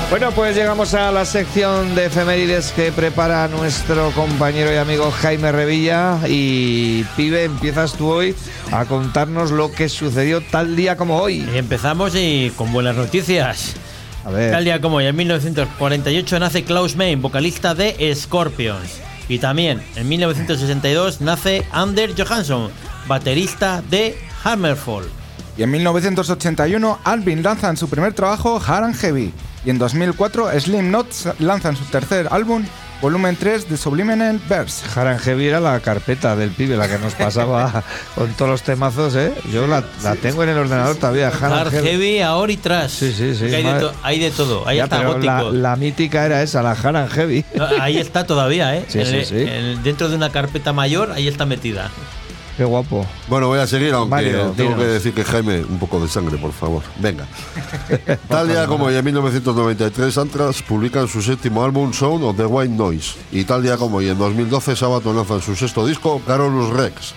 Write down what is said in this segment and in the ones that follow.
Bueno, pues llegamos a la sección de efemérides que prepara nuestro compañero y amigo Jaime Revilla. Y, pibe, empiezas tú hoy a contarnos lo que sucedió tal día como hoy. Y empezamos y con buenas noticias. A ver. Tal día como hoy, en 1948, nace Klaus Meine, vocalista de Scorpions. Y también, en 1962, nace Anders Johansson, baterista de Hammerfall. Y en 1981, Alvin lanzan su primer trabajo, Hard and Heavy. Y en 2004, Slipknot lanzan su tercer álbum, volumen 3 de Subliminal Verse. Hard and Heavy era la carpeta del pibe, la que nos pasaba con todos los temazos, ¿eh? Yo la tengo en el ordenador todavía. Hard Heavy, ahora y tras. Sí. Hay de todo, ahí está gótico. La mítica era esa, la Hard and Heavy. No, ahí está todavía, ¿eh? Sí. Dentro de una carpeta mayor, ahí está metida. Qué guapo. Bueno, voy a seguir, aunque Mario, tengo dinos. que decir que Jaime, un poco de sangre, por favor. Venga. Tal día como hoy, en 1993, Anthrax publican su séptimo álbum, Sound of the White Noise. Y tal día como hoy, en 2012, Sabaton lanzan su sexto disco, Carolus Rex.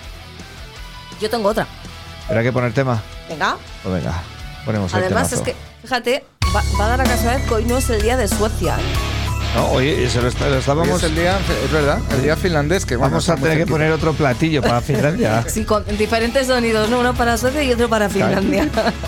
Yo tengo otra. ¿Era que poner tema? Venga. Pues venga, ponemos el Además temazo. es que, fíjate, va a dar la casualidad que hoy no es el día de Suecia. No, oye, lo estábamos... Hoy es el día, es verdad, el día finlandés, que Vamos a tener que poner otro platillo para Finlandia. Sí, con diferentes sonidos, ¿no? Uno para Suecia y otro para Finlandia.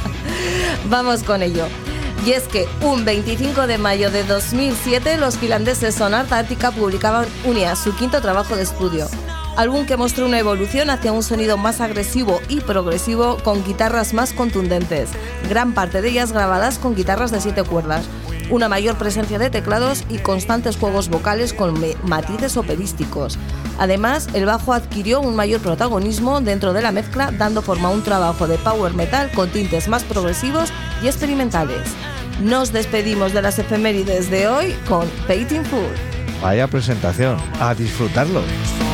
Vamos con ello. Y es que un 25 de mayo de 2007 los finlandeses Sonar Táctica publicaban Unia, su quinto trabajo de estudio. Álbum que mostró una evolución hacia un sonido más agresivo y progresivo con guitarras más contundentes, gran parte de ellas grabadas con guitarras de 7 cuerdas, una mayor presencia de teclados y constantes juegos vocales con matices operísticos. Además, el bajo adquirió un mayor protagonismo dentro de la mezcla, dando forma a un trabajo de power metal con tintes más progresivos y experimentales. Nos despedimos de las efemérides de hoy con Painting Food. Vaya presentación. A disfrutarlo.